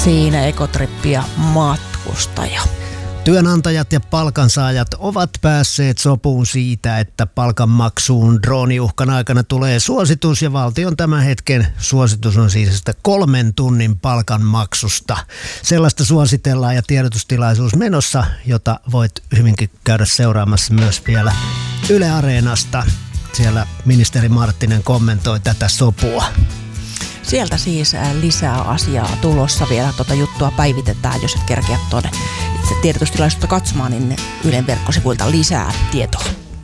Siinä Ekotrippi ja matkustaja. Työnantajat ja palkansaajat ovat päässeet sopuun siitä, että palkanmaksuun drooniuhkan aikana tulee suositus, ja valtion tämän hetken suositus on siis 3 tunnin palkanmaksusta. Sellaista suositellaan ja tiedotustilaisuus menossa, jota voit hyvinkin käydä seuraamassa myös vielä Yle Areenasta. Siellä ministeri Marttinen kommentoi tätä sopua. Sieltä siis lisää asiaa tulossa. Vielä tuota juttua päivitetään, jos et kerkeä tuonne itse tiedotustilaisuutta katsomaan, niin Ylen verkkosivuilta lisää tietoa.